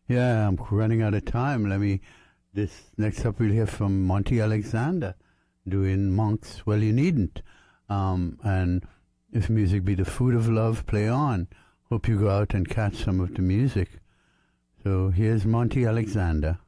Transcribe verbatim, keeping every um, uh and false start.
Yeah, I'm running out of time. Let me. This next up, we'll hear from Monty Alexander doing Monks. Well, you needn't. Um, and if music be the food of love, play on. Hope you go out and catch some of the music. So here's Monty Alexander.